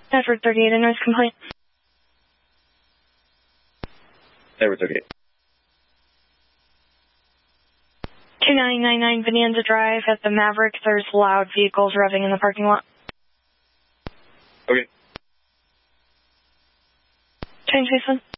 Edward 38, a noise complaint. Edward 38. 2999 Bonanza Drive at the Maverick. There's loud vehicles revving in the parking lot. Okay. Change, Jason.